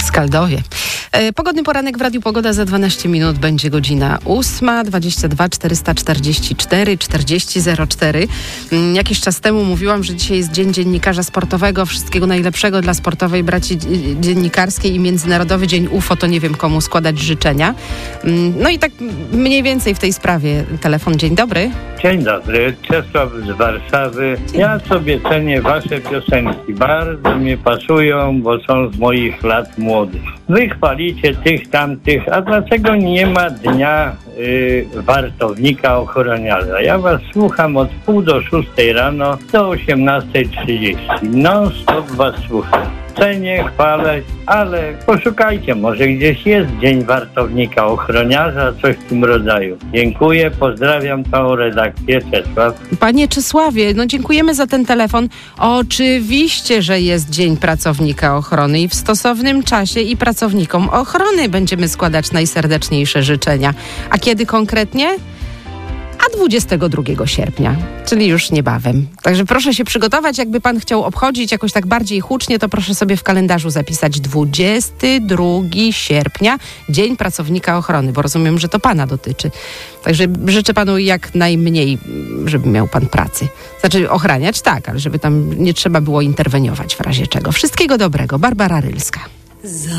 Skaldowie. Pogodny poranek w Radiu Pogoda za 12 minut będzie godzina 8:22 444 4004. Jakiś czas temu mówiłam, że dzisiaj jest Dzień Dziennikarza Sportowego. Wszystkiego najlepszego dla sportowej braci dziennikarskiej i Międzynarodowy Dzień UFO. To nie wiem, komu składać życzenia. No i tak mniej więcej w tej sprawie telefon. Dzień dobry. Dzień dobry, Czesław z Warszawy. Ja sobie cenię wasze piosenki. Bardzo mi pasują, bo są z moich lat młodych. Wy chwalicie tych, tamtych, a dlaczego nie ma dnia wartownika ochroniarza? Ja was słucham od 5:30 rano do 18:30. Non stop was słucham. Cenię, chwalę, ale poszukajcie, może gdzieś jest Dzień Wartownika Ochroniarza, coś w tym rodzaju. Dziękuję, pozdrawiam całą redakcję, Czesław. Panie Czesławie, dziękujemy za ten telefon. Oczywiście, że jest Dzień Pracownika Ochrony i w stosownym czasie i pracownikom ochrony będziemy składać najserdeczniejsze życzenia. A kiedy konkretnie? A 22 sierpnia, czyli już niebawem. Także proszę się przygotować, jakby pan chciał obchodzić jakoś tak bardziej hucznie, to proszę sobie w kalendarzu zapisać 22 sierpnia, Dzień Pracownika Ochrony, bo rozumiem, że to pana dotyczy. Także życzę panu jak najmniej, żeby miał pan pracy. Znaczy ochraniać, tak, ale żeby tam nie trzeba było interweniować w razie czego. Wszystkiego dobrego. Barbara Rylska.